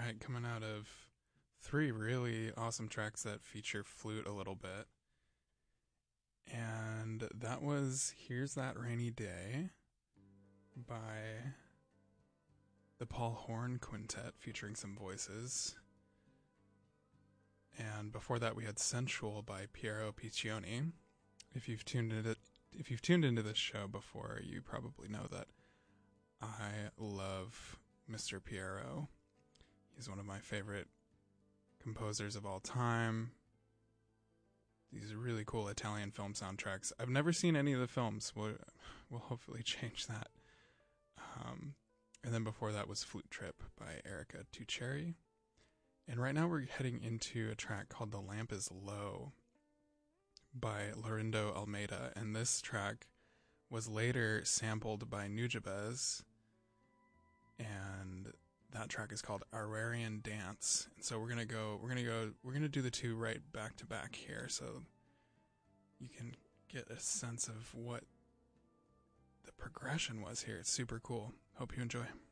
right, coming out of three really awesome tracks that feature flute a little bit. And that was Here's That Rainy Day by the Paul Horn Quintet featuring some voices. And before that we had Sensual by Piero Piccioni. If you've tuned into this show before, you probably know that I love Mr. Piero. He's one of my favorite composers of all time. These really cool Italian film soundtracks. I've never seen any of the films. We'll hopefully change that. And then before that was Flute Trip by Erica Tuccieri. And right now we're heading into a track called The Lamp is Low by Lorindo Almeida. And this track was later sampled by Nujabes. And that track is called Ararian Dance. And so we're gonna do the two right back to back here, so you can get a sense of what the progression was here. It's super cool. Hope you enjoy.